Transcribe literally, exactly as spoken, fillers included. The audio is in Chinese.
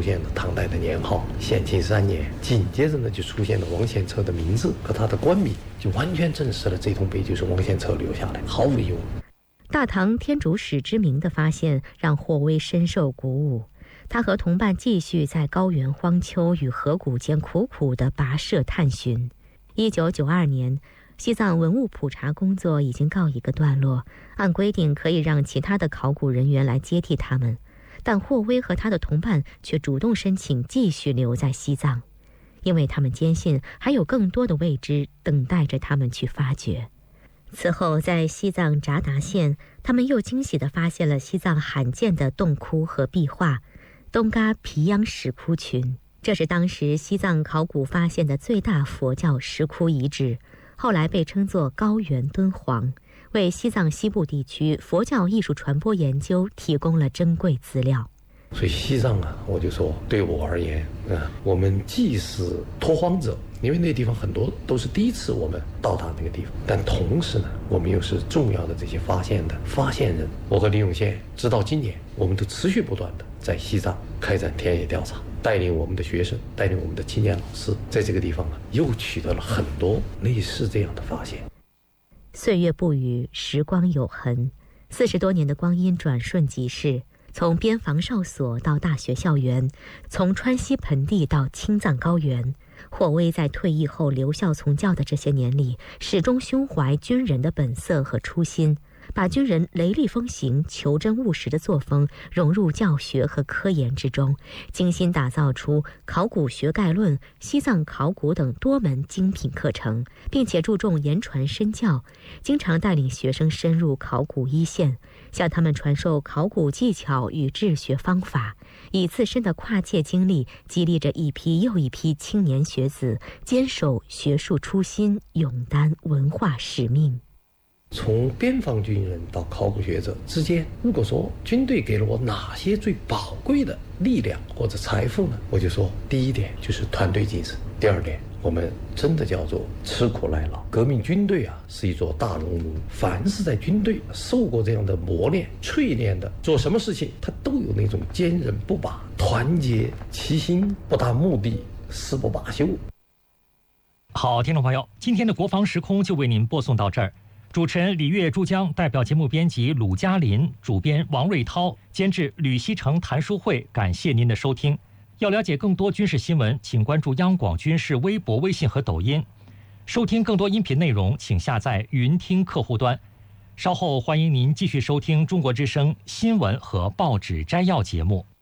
现了唐代的年号显庆三年，紧接着呢就出现了王献策的名字和他的官名，就完全证实了这通碑就是王献策留下来，毫无疑问。 大唐天竺石之谜的发现让霍威深受鼓舞，他和同伴继续在高原荒丘与河谷间苦苦地跋涉探寻。一九九二年，西藏文物普查工作已经告一个段落，按规定可以让其他的考古人员来接替他们，但霍威和他的同伴却主动申请继续留在西藏，因为他们坚信还有更多的未知等待着他们去发掘。此后，在西藏札达县，他们又惊喜地发现了西藏罕见的洞窟和壁画——东嘎皮央石窟群。这是当时西藏考古发现的最大佛教石窟遗址，后来被称作高原敦煌，为西藏西部地区佛教艺术传播研究提供了珍贵资料。 所以西藏啊，我就说对我而言啊，我们既是拓荒者，因为那地方很多都是第一次我们到达那个地方，但同时呢，我们又是重要的这些发现的发现人。我和李永宪直到今年，我们都持续不断的在西藏开展田野调查，带领我们的学生，带领我们的青年老师，在这个地方啊，又取得了很多类似这样的发现。 岁月不语，时光有痕，四十多年的光阴转瞬即逝。从边防哨所到大学校园，从川西盆地到青藏高原，霍威在退役后留校从教的这些年里，始终胸怀军人的本色和初心，把军人雷厉风行、求真务实的作风融入教学和科研之中，精心打造出《考古学概论》、西藏考古等多门精品课程，并且注重言传身教，经常带领学生深入考古一线，向他们传授考古技巧与治学方法，以自身的跨界经历激励着一批又一批青年学子坚守学术初心，勇担文化使命。 从边防军人到考古学者之间，如果说军队给了我哪些最宝贵的力量或者财富呢？我就说，第一点就是团队精神，第二点我们真的叫做吃苦耐劳。革命军队啊是一座大熔炉，凡是在军队受过这样的磨练淬炼的，做什么事情他都有那种坚韧不拔、团结齐心、不达目的誓不罢休。 好，听众朋友，今天的国防时空就为您播送到这儿。主持人李月珠江，代表节目编辑鲁嘉林，主编王瑞涛，监制吕锡成、谭书慧，感谢您的收听。要了解更多军事新闻，请关注央广军事微博、微信和抖音。收听更多音频内容，请下载云听客户端。稍后欢迎您继续收听中国之声新闻和报纸摘要节目。